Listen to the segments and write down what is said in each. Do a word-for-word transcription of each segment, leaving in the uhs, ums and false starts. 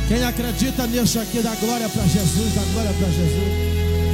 Quem acredita nisso aqui, dá glória para Jesus, dá glória para Jesus.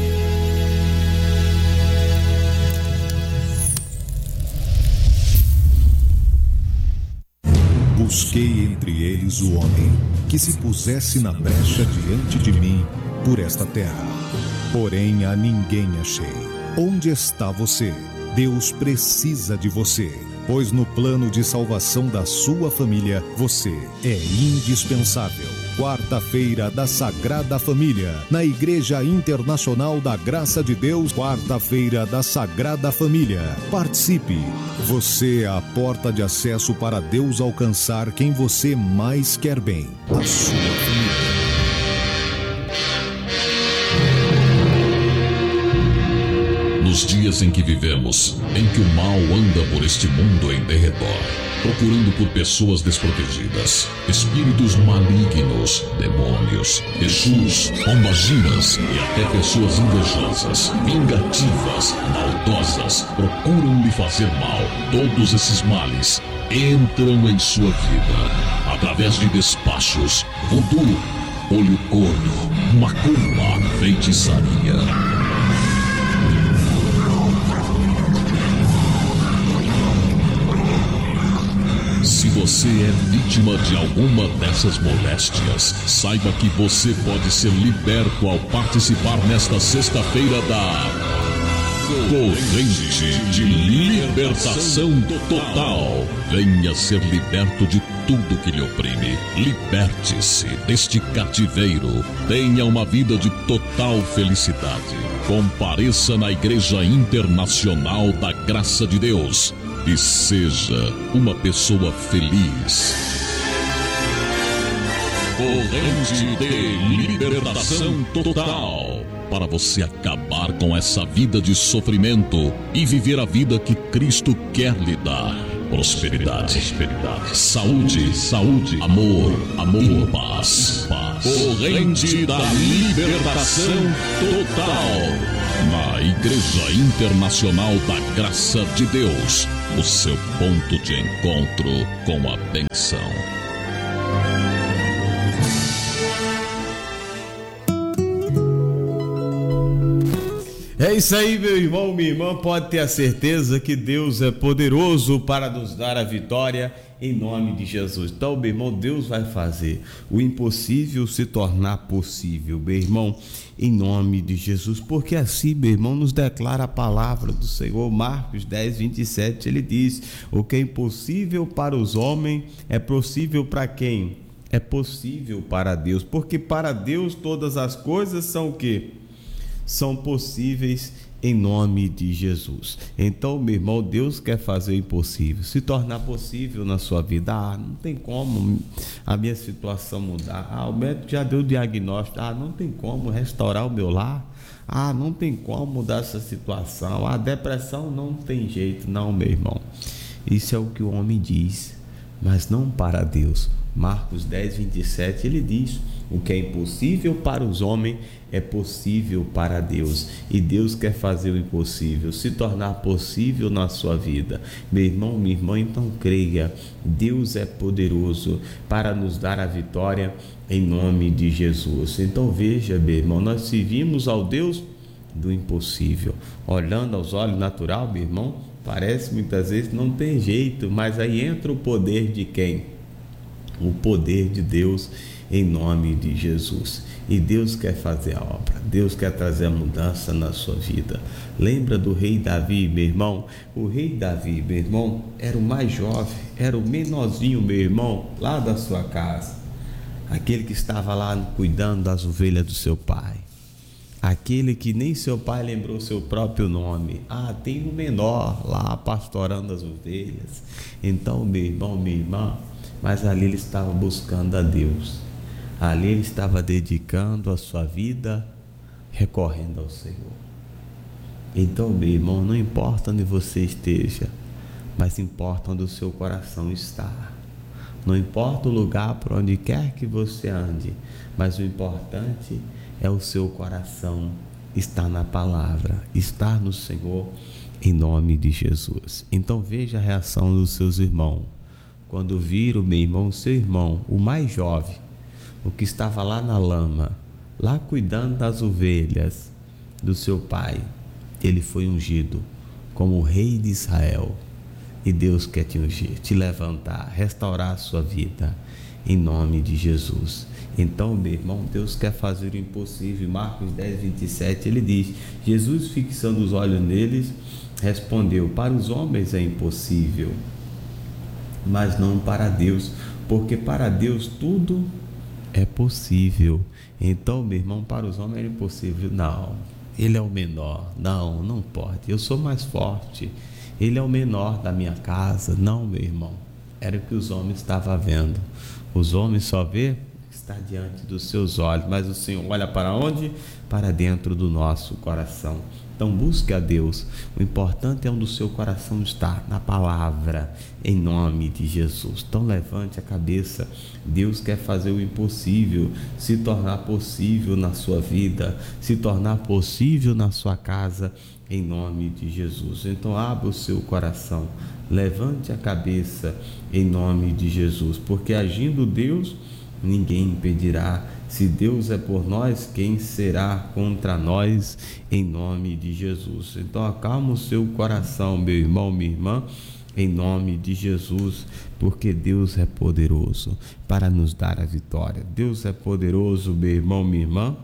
Busquei entre eles o homem que se pusesse na brecha diante de mim por esta terra. Porém a ninguém achei. Onde está você? Deus precisa de você, pois no plano de salvação da sua família, você é indispensável. Quarta-feira da Sagrada Família, na Igreja Internacional da Graça de Deus, quarta-feira da Sagrada Família. Participe! Você é a porta de acesso para Deus alcançar quem você mais quer bem, a sua família. Nos dias em que vivemos, em que o mal anda por este mundo em derredor, procurando por pessoas desprotegidas, espíritos malignos, demônios, exus, pombagiras e até pessoas invejosas, vingativas, maldosas, procuram lhe fazer mal. Todos esses males entram em sua vida através de despachos, voodoo, olho gordo, macumba, feitiçaria. Se você é vítima de alguma dessas moléstias, saiba que você pode ser liberto ao participar nesta sexta-feira da Corrente de Libertação Total. Venha ser liberto de tudo que lhe oprime. Liberte-se deste cativeiro. Tenha uma vida de total felicidade. Compareça na Igreja Internacional da Graça de Deus e seja uma pessoa feliz. Corrente de Libertação Total, para você acabar com essa vida de sofrimento e viver a vida que Cristo quer lhe dar. Prosperidade, prosperidade, saúde, saúde, amor, amor e paz, paz. Corrente da Libertação Total, na Igreja Internacional da Graça de Deus, o seu ponto de encontro com a bênção. É isso aí, meu irmão, minha irmã, pode ter a certeza que Deus é poderoso para nos dar a vitória em nome de Jesus. Então, meu irmão, Deus vai fazer o impossível se tornar possível, meu irmão, em nome de Jesus, porque assim, meu irmão, nos declara a palavra do Senhor. Marcos dez, vinte e sete, ele diz: o que é impossível para os homens é possível para quem? É possível para Deus, porque para Deus todas as coisas são o quê? São possíveis em nome de Jesus. Então, meu irmão, Deus quer fazer o impossível se tornar possível na sua vida. Ah, não tem como a minha situação mudar. Ah, o médico já deu o diagnóstico. Ah, não tem como restaurar o meu lar. Ah, não tem como mudar essa situação. A depressão não tem jeito. Não, meu irmão, isso é o que o homem diz, mas não para Deus. Marcos dez, vinte e sete, ele diz: o que é impossível para os homens é possível para Deus. E Deus quer fazer o impossível se tornar possível na sua vida. Meu irmão, minha irmã, então creia, Deus é poderoso para nos dar a vitória em nome de Jesus. Então veja, meu irmão, nós servimos ao Deus do impossível. Olhando aos olhos natural, meu irmão, parece muitas vezes não tem jeito, mas aí entra o poder de quem? O poder de Deus em nome de Jesus. E Deus quer fazer a obra, Deus quer trazer a mudança na sua vida. Lembra do rei Davi, meu irmão? O rei Davi, meu irmão, era o mais jovem, era o menorzinho, meu irmão, lá da sua casa, aquele que estava lá cuidando das ovelhas do seu pai, aquele que nem seu pai lembrou seu próprio nome. Ah, tem um menor lá pastorando as ovelhas. Então, meu irmão, minha irmã, mas ali ele estava buscando a Deus, ali ele estava dedicando a sua vida, recorrendo ao Senhor. Então, meu irmão, não importa onde você esteja, mas importa onde o seu coração está. Não importa o lugar por onde quer que você ande, mas o importante é o seu coração estar na palavra, estar no Senhor, em nome de Jesus. Então veja a reação dos seus irmãos quando viram, meu irmão, seu irmão, o mais jovem, o que estava lá na lama, lá cuidando das ovelhas do seu pai, ele foi ungido como o rei de Israel. E Deus quer te ungir, te levantar, restaurar a sua vida, em nome de Jesus. Então, meu irmão, Deus quer fazer o impossível. Marcos dez, vinte e sete, ele diz: Jesus, fixando os olhos neles, respondeu: para os homens é impossível, mas não para Deus, porque para Deus tudo é possível. Então, meu irmão, para os homens é impossível. Não, ele é o menor. Não, não pode. Eu sou mais forte. Ele é o menor da minha casa. Não, meu irmão. Era o que os homens estavam vendo. Os homens só vê o que está diante dos seus olhos, mas o Senhor olha para onde? Para dentro do nosso coração. Então busque a Deus. O importante é onde o seu coração está, na palavra, em nome de Jesus. Então levante a cabeça. Deus quer fazer o impossível se tornar possível na sua vida, se tornar possível na sua casa, em nome de Jesus. Então abra o seu coração, levante a cabeça, em nome de Jesus, porque agindo Deus, ninguém impedirá. Se Deus é por nós, quem será contra nós, em nome de Jesus? Então acalma o seu coração, meu irmão, minha irmã, em nome de Jesus, porque Deus é poderoso para nos dar a vitória. Deus é poderoso, meu irmão, minha irmã,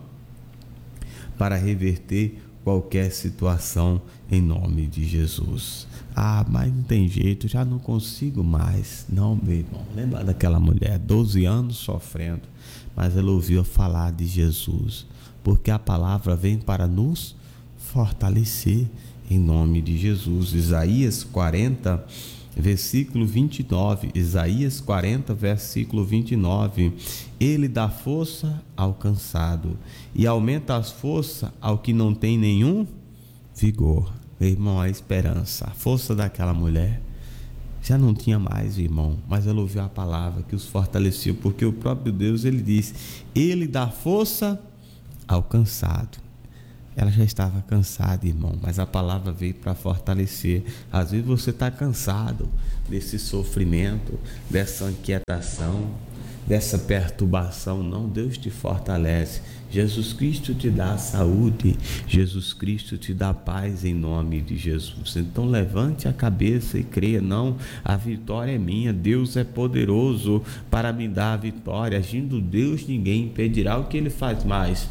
para reverter qualquer situação, em nome de Jesus. Ah, mas não tem jeito, já não consigo mais. Não, meu irmão, lembra daquela mulher, doze anos sofrendo, mas ela ouviu falar de Jesus, porque a palavra vem para nos fortalecer, em nome de Jesus. Isaías quarenta, versículo vinte e nove, Isaías quarenta, versículo vinte e nove, ele dá força ao cansado e aumenta as forças ao que não tem nenhum vigor. Meu irmão, a esperança, a força daquela mulher já não tinha mais, irmão, mas ela ouviu a palavra que os fortaleceu, porque o próprio Deus, ele diz, ele dá força ao cansado. Ela já estava cansada, irmão, mas a palavra veio para fortalecer. Às vezes você está cansado desse sofrimento, dessa inquietação, dessa perturbação. Não, Deus te fortalece. Jesus Cristo te dá saúde, Jesus Cristo te dá paz, em nome de Jesus. Então levante a cabeça e creia. Não, a vitória é minha. Deus é poderoso para me dar a vitória. Agindo Deus, ninguém impedirá. O que ele faz mais?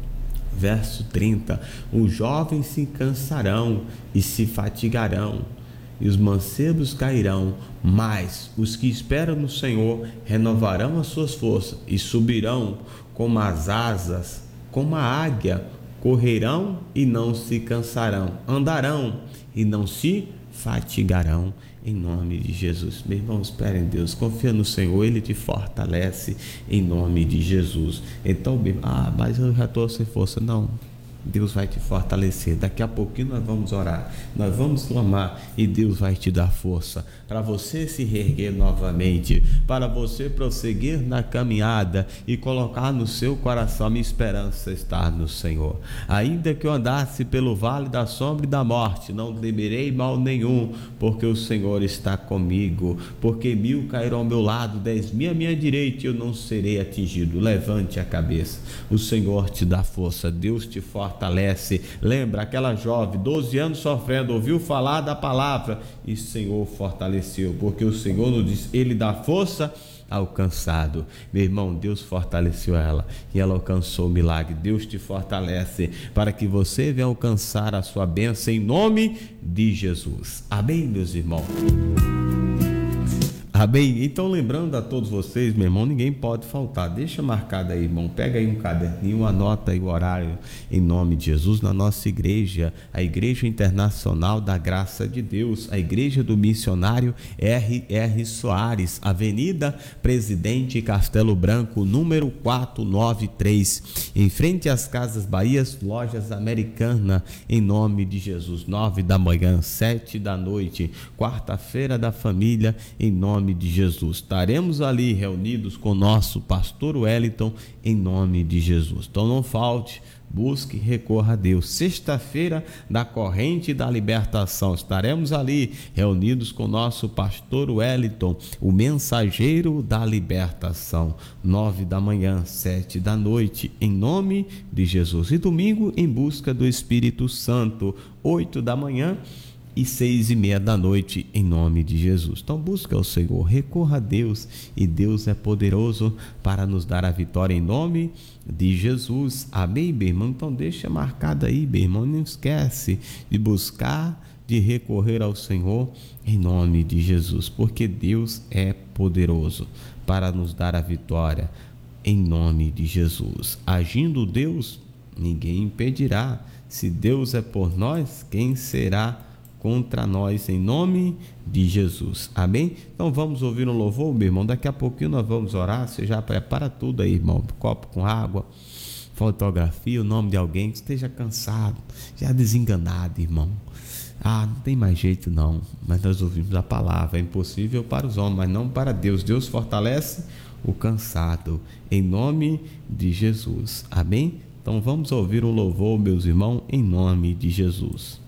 Verso trinta, os jovens se cansarão e se fatigarão, e os mancebos cairão, mas os que esperam no Senhor renovarão as suas forças e subirão como as asas, como a águia, correrão e não se cansarão, andarão e não se fatigarão, em nome de Jesus. Meu irmão, espere em Deus, confia no Senhor, Ele te fortalece, em nome de Jesus. Então, meu irmão, ah, mas eu já estou sem força. Não, Deus vai te fortalecer. Daqui a pouquinho nós vamos orar, nós vamos clamar, e Deus vai te dar força para você se reerguer novamente, para você prosseguir na caminhada e colocar no seu coração: a minha esperança está no Senhor. Ainda que eu andasse pelo vale da sombra e da morte, não temerei mal nenhum, porque o Senhor está comigo. Porque mil cairão ao meu lado, dez mil à minha direita, e eu não serei atingido. Levante a cabeça, o Senhor te dá força, Deus te fortalece. Fortalece. Lembra aquela jovem, doze anos sofrendo, ouviu falar da palavra e o Senhor fortaleceu, porque o Senhor nos diz, Ele dá força ao cansado. Meu irmão, Deus fortaleceu ela e ela alcançou o milagre. Deus te fortalece para que você venha alcançar a sua bênção, em nome de Jesus. Amém, meus irmãos? Amém? Então, lembrando a todos vocês, meu irmão, ninguém pode faltar. Deixa marcado aí, irmão. Pega aí um caderninho, anota aí o horário, em nome de Jesus, na nossa igreja, a Igreja Internacional da Graça de Deus, a Igreja do Missionário R R Soares, Avenida Presidente Castelo Branco, número quatrocentos e noventa e três, em frente às Casas Bahia, Lojas Americana, em nome de Jesus. Nove da manhã, sete da noite, quarta-feira da família, em nome nome de Jesus. Estaremos ali reunidos com o nosso pastor Wellington, em nome de Jesus. Então não falte, busque, recorra a Deus. Sexta-feira da corrente da libertação, estaremos ali reunidos com o nosso pastor Wellington, o mensageiro da libertação, nove da manhã, sete da noite, em nome de Jesus. E domingo, em busca do Espírito Santo, oito da manhã e seis e meia da noite, em nome de Jesus. Então busca o Senhor, recorra a Deus, e Deus é poderoso para nos dar a vitória, em nome de Jesus. Amém, meu irmão? Então deixa marcado aí, meu irmão, não esquece de buscar, de recorrer ao Senhor, em nome de Jesus, porque Deus é poderoso para nos dar a vitória, em nome de Jesus. Agindo Deus, ninguém impedirá. Se Deus é por nós, quem será contra nós, em nome de Jesus. Amém? Então vamos ouvir um louvor, meu irmão. Daqui a pouquinho nós vamos orar. Você já prepara tudo aí, irmão. Copo com água, fotografia, o nome de alguém que esteja cansado, já desenganado, irmão. Ah, não tem mais jeito não. Mas nós ouvimos a palavra. É impossível para os homens, mas não para Deus. Deus fortalece o cansado, em nome de Jesus. Amém? Então vamos ouvir um louvor, meus irmãos, em nome de Jesus.